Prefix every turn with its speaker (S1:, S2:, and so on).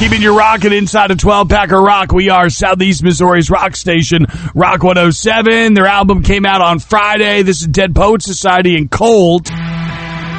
S1: Keeping you rocking inside a 12-pack of rock. We are Southeast Missouri's rock station, Rock 107. Their album came out on Friday. This is Dead Poet Society and Cold.